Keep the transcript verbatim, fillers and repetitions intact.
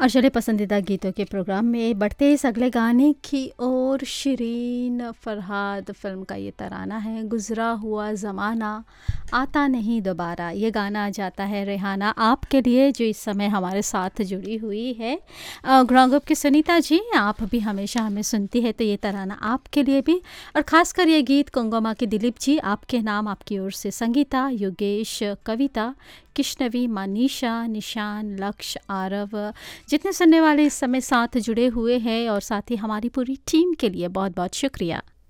और चले पसंदीदा गीतों के प्रोग्राम में बढ़ते इस अगले गाने की और शिरीन फरहाद फिल्म का ये तराना है, गुजरा हुआ ज़माना आता नहीं दोबारा। ये गाना जाता है रेहाना आपके लिए जो इस समय हमारे साथ जुड़ी हुई है। ग्रांगुप की सुनीता जी, आप भी हमेशा हमें सुनती है तो ये तराना आपके लिए भी, और ख़ासकर ये गीत कुंगमा के दिलीप जी आपके नाम, आपकी ओर से संगीता, योगेश, कविता, किश्नवी, मनीषा, निशान, लक्ष्य, आरव, जितने सुनने वाले इस समय साथ जुड़े हुए हैं और साथ ही हमारी पूरी टीम के लिए बहुत बहुत शुक्रिया।